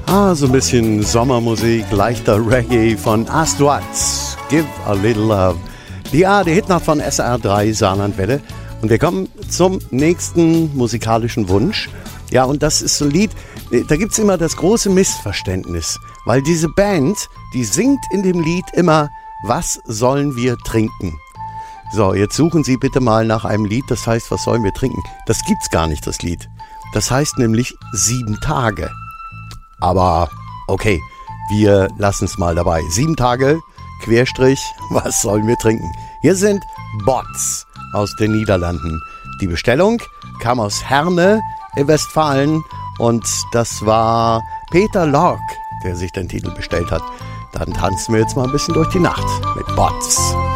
So ein bisschen Sommermusik, leichter Reggae von Astwats, Give a Little Love. Der Hitnacht von SR3 Saarlandwelle. Und wir kommen zum nächsten musikalischen Wunsch. Ja, und das ist so ein Lied, da gibt es immer das große Missverständnis. Weil diese Band, die singt in dem Lied immer, was sollen wir trinken? So, jetzt suchen Sie bitte mal nach einem Lied, das heißt, was sollen wir trinken? Das gibt's gar nicht, das Lied. Das heißt nämlich 7 Tage. Aber okay, wir lassen es mal dabei. 7 Tage, Querstrich, was sollen wir trinken? Hier sind Bots aus den Niederlanden. Die Bestellung kam aus Herne in Westfalen und das war Peter Lorck, der sich den Titel bestellt hat. Dann tanzen wir jetzt mal ein bisschen durch die Nacht mit Bots.